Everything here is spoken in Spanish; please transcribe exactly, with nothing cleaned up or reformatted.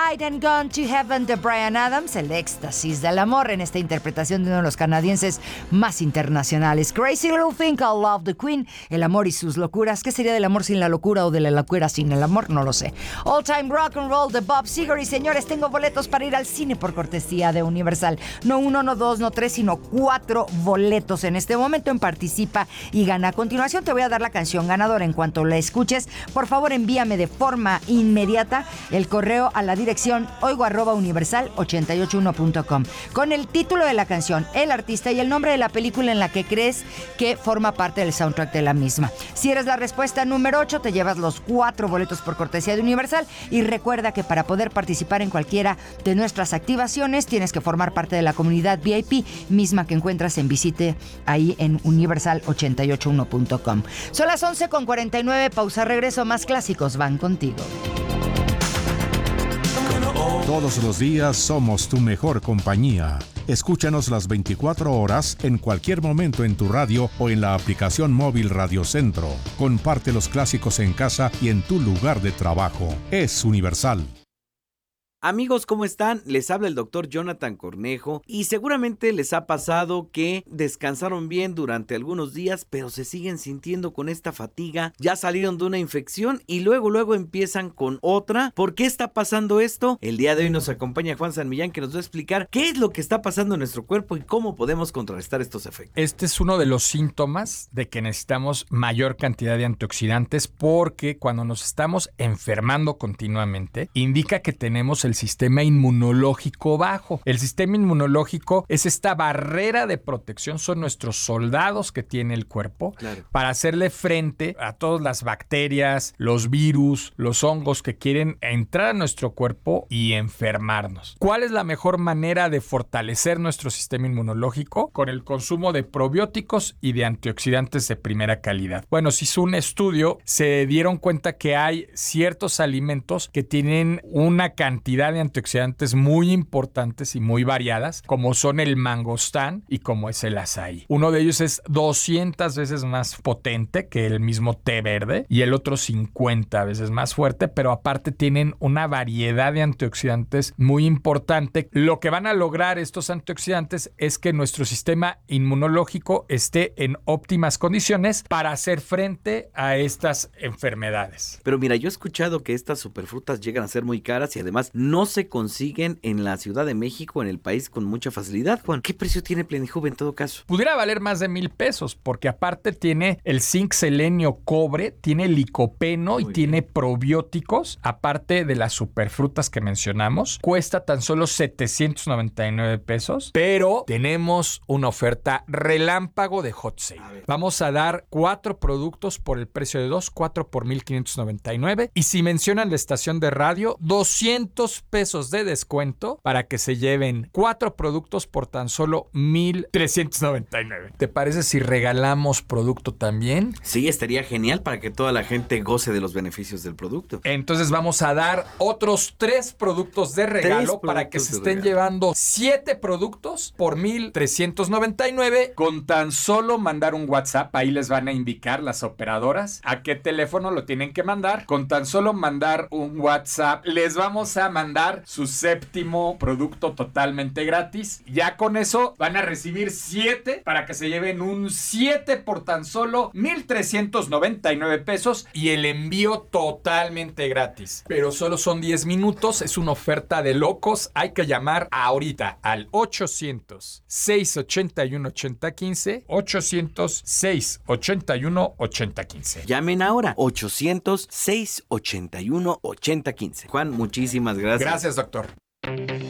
Ride and Gone to Heaven de Bryan Adams, el éxtasis del amor en esta interpretación de uno de los canadienses más internacionales. Crazy Little Thing Called Love the Queen, el amor y sus locuras. ¿Qué sería del amor sin la locura o de la locura sin el amor? No lo sé. All Time Rock and Roll de Bob Seger. Y señores, tengo boletos para ir al cine por cortesía de Universal. No uno, no dos, no tres, sino cuatro boletos en este momento en Participa y Gana. A continuación te voy a dar la canción ganadora. En cuanto la escuches, por favor envíame de forma inmediata el correo a la dirección oigo arroba universal ochenta y ocho uno punto com con el título de la canción, el artista y el nombre de la película en la que crees que forma parte del soundtrack de la misma. Si eres la respuesta número ocho, te llevas los cuatro boletos por cortesía de Universal. Y recuerda que para poder participar en cualquiera de nuestras activaciones tienes que formar parte de la comunidad V I P, misma que encuentras en Visite ahí en universal ochenta y ocho uno punto com. Son las once con cuarenta y nueve, pausa, regreso, más clásicos van contigo. Todos los días somos tu mejor compañía. Escúchanos las veinticuatro horas en cualquier momento en tu radio o en la aplicación móvil Radio Centro. Comparte los clásicos en casa y en tu lugar de trabajo. Es Universal. Amigos, ¿cómo están? Les habla el doctor Jonathan Cornejo y seguramente les ha pasado que descansaron bien durante algunos días, pero se siguen sintiendo con esta fatiga, ya salieron de una infección y luego luego empiezan con otra. ¿Por qué está pasando esto? El día de hoy nos acompaña Juan San Millán, que nos va a explicar qué es lo que está pasando en nuestro cuerpo y cómo podemos contrarrestar estos efectos. Este es uno de los síntomas de que necesitamos mayor cantidad de antioxidantes, porque cuando nos estamos enfermando continuamente, indica que tenemos el el sistema inmunológico bajo. El sistema inmunológico es esta barrera de protección, son nuestros soldados que tiene el cuerpo, claro, para hacerle frente a todas las bacterias, los virus, los hongos que quieren entrar a nuestro cuerpo y enfermarnos. ¿Cuál es la mejor manera de fortalecer nuestro sistema inmunológico? Con el consumo de probióticos y de antioxidantes de primera calidad. Bueno, se hizo un estudio, se dieron cuenta que hay ciertos alimentos que tienen una cantidad de antioxidantes muy importantes y muy variadas, como son el mangostán y como es el azaí. Uno de ellos es doscientas veces más potente que el mismo té verde y el otro cincuenta veces más fuerte, pero aparte tienen una variedad de antioxidantes muy importante. Lo que van a lograr estos antioxidantes es que nuestro sistema inmunológico esté en óptimas condiciones para hacer frente a estas enfermedades. Pero mira, yo he escuchado que estas superfrutas llegan a ser muy caras y además no se consiguen en la Ciudad de México, en el país, con mucha facilidad. Juan, ¿qué precio tiene Plenijuve en todo caso? Pudiera valer más de mil pesos, porque aparte tiene el zinc, selenio, cobre, tiene licopeno Muy y bien. tiene probióticos, aparte de las superfrutas que mencionamos. Cuesta tan solo setecientos noventa y nueve pesos, pero tenemos una oferta relámpago de Hot Sale. Vamos a dar cuatro productos por el precio de dos, cuatro por mil quinientos noventa y nueve, y si mencionan la estación de radio, doscientos pesos de descuento para que se lleven cuatro productos por tan solo mil trescientos noventa y nueve. ¿Te parece si regalamos producto también? Sí, estaría genial para que toda la gente goce de los beneficios del producto. Entonces vamos a dar otros tres productos de regalo para que se estén regalo. llevando siete productos por mil trescientos noventa y nueve con tan solo mandar un WhatsApp. Ahí les van a indicar las operadoras a qué teléfono lo tienen que mandar. Con tan solo mandar un WhatsApp les vamos a mandar su séptimo producto totalmente gratis. Ya con eso van a recibir siete para que se lleven un siete por tan solo mil trescientos noventa y nueve pesos y el envío totalmente gratis. Pero solo son diez minutos, es una oferta de locos. Hay que llamar ahorita al ochocientos, seiscientos ochenta y uno, ochenta quince, ochocientos, seiscientos ochenta y uno, ochenta quince. Llamen ahora, ochocientos, seiscientos ochenta y uno, ochenta quince. Juan, muchísimas gracias. Gracias, doctor.